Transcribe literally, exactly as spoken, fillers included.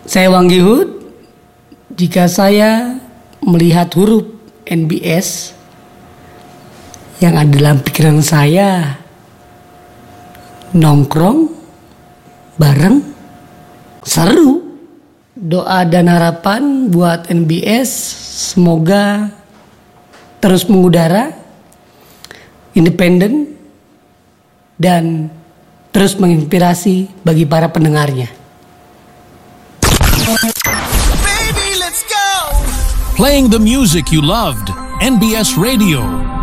Saya Wang Gihut. Jika saya melihat huruf N B S, yang ada dalam pikiran saya nongkrong bareng seru. Doa dan harapan buat N B S semoga terus mengudara, independen, dan terus menginspirasi bagi para pendengarnya. Baby, let's go. Playing the music you loved. N B S Radio.